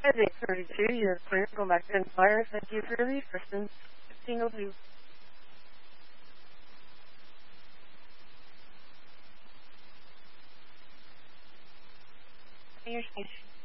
At 8:32, you're clear. Go back to Empire. Thank you for the assistance. 1502. Your station.